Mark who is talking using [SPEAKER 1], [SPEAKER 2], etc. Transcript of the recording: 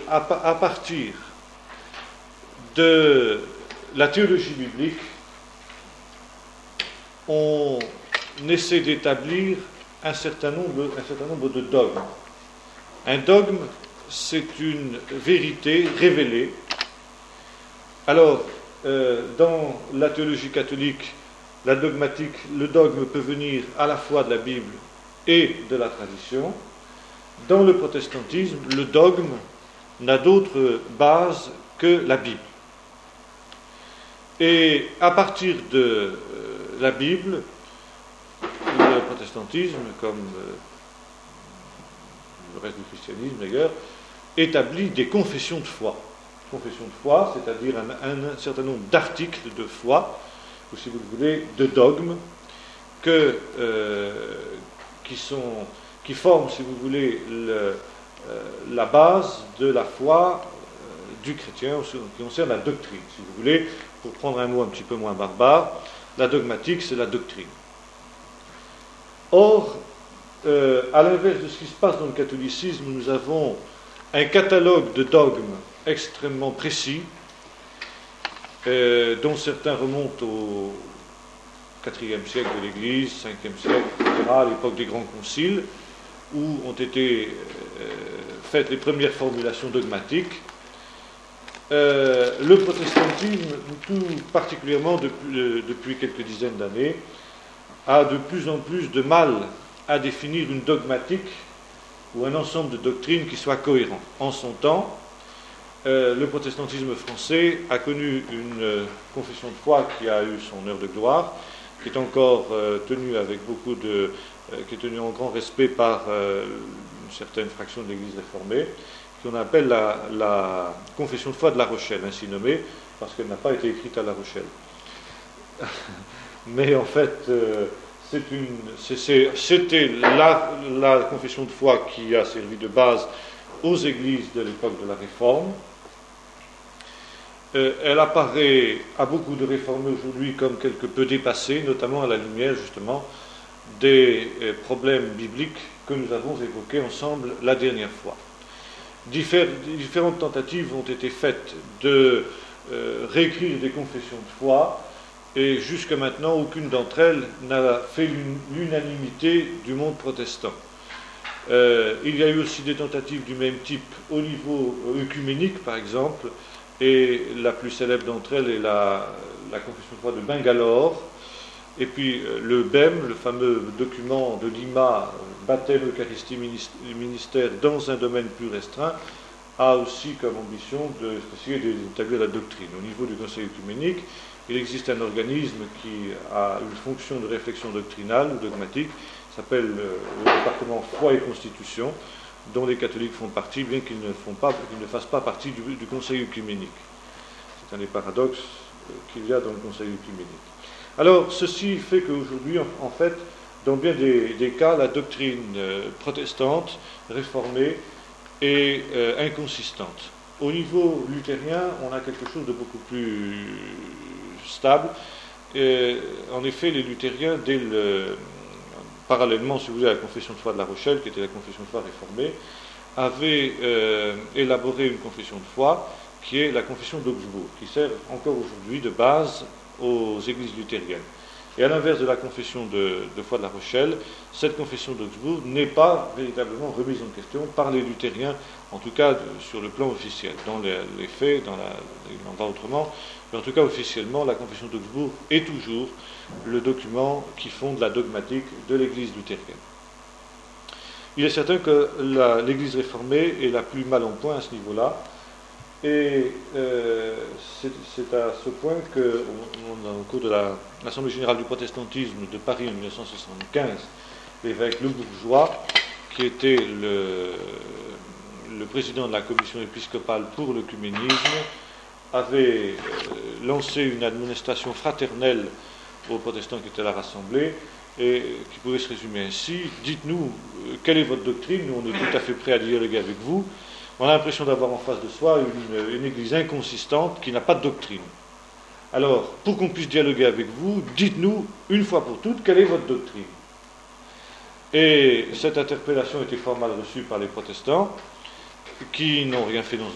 [SPEAKER 1] à partir de la théologie biblique, on essaie d'établir un certain nombre de dogmes. Un dogme, c'est une vérité révélée. Alors, dans la théologie catholique, la dogmatique, le dogme peut venir à la fois de la Bible et de la tradition. Dans le protestantisme, le dogme n'a d'autre base que la Bible. Et à partir de la Bible, le protestantisme, comme le reste du christianisme d'ailleurs, établit des confessions de foi. Confessions de foi, c'est-à-dire un certain nombre d'articles de foi, ou si vous le voulez, de dogmes, qui forment, si vous voulez, la base de la foi du chrétien, qui concerne la doctrine, si vous voulez, pour prendre un mot un petit peu moins barbare, la dogmatique, c'est la doctrine. Or, à l'inverse de ce qui se passe dans le catholicisme, nous avons un catalogue de dogmes extrêmement précis, dont certains remontent au IVe siècle de l'Église, 5e siècle, etc., à l'époque des grands conciles, où ont été faites les premières formulations dogmatiques. Le protestantisme, tout particulièrement depuis quelques dizaines d'années, a de plus en plus de mal à définir une dogmatique ou un ensemble de doctrines qui soit cohérent. En son temps, le protestantisme français a connu une confession de foi qui a eu son heure de gloire, qui est encore tenue avec qui est tenue en grand respect par une certaine fraction de l'Église réformée, qu'on appelle la confession de foi de La Rochelle, ainsi nommée, parce qu'elle n'a pas été écrite à La Rochelle. Mais en fait, c'était la confession de foi qui a servi de base aux églises de l'époque de la Réforme. Elle apparaît à beaucoup de réformés aujourd'hui comme quelque peu dépassée, notamment à la lumière justement des problèmes bibliques que nous avons évoqués ensemble la dernière fois. Différentes tentatives ont été faites de réécrire des confessions de foi, et jusqu'à maintenant, aucune d'entre elles n'a fait l'unanimité du monde protestant. Il y a eu aussi des tentatives du même type au niveau œcuménique, par exemple, et la plus célèbre d'entre elles est la confession de foi de Bangalore, et puis le BEM, le fameux document de Lima, baptême, Eucharistie, ministère, dans un domaine plus restreint, a aussi comme ambition d'essayer d'établir la doctrine. Au niveau du Conseil œcuménique, il existe un organisme qui a une fonction de réflexion doctrinale ou dogmatique, s'appelle le département Foi et Constitution, dont les catholiques font partie, bien qu'ils ne fassent pas partie du Conseil œcuménique. C'est un des paradoxes qu'il y a dans le Conseil œcuménique. Alors, ceci fait qu'aujourd'hui, en fait, dans bien des cas, la doctrine protestante, réformée, est inconsistante. Au niveau luthérien, on a quelque chose de beaucoup plus stable. En effet, les luthériens, parallèlement, si vous voulez, à la confession de foi de La Rochelle, qui était la confession de foi réformée, avaient élaboré une confession de foi qui est la confession d'Augsbourg, qui sert encore aujourd'hui de base aux églises luthériennes. Et à l'inverse de la confession de foi de La Rochelle, cette confession d'Augsbourg n'est pas véritablement remise en question par les luthériens, en tout cas sur le plan officiel. Dans les faits, il en va autrement, mais en tout cas officiellement, la confession d'Augsbourg est toujours le document qui fonde la dogmatique de l'Église luthérienne. Il est certain que l'Église réformée est la plus mal en point à ce niveau-là, et c'est à ce point qu'au cours de l'Assemblée générale du protestantisme de Paris en 1975, l'évêque Le Bourgeois, qui était le président de la commission épiscopale pour l'œcuménisme, avait lancé une admonestation fraternelle aux protestants qui étaient là rassemblés, et qui pouvait se résumer ainsi: dites-nous quelle est votre doctrine, nous on est tout à fait prêts à dialoguer avec vous. On a l'impression d'avoir en face de soi une église inconsistante qui n'a pas de doctrine. Alors, pour qu'on puisse dialoguer avec vous, dites-nous une fois pour toutes quelle est votre doctrine. Et cette interpellation était fort mal reçue par les protestants, qui n'ont rien fait dans ce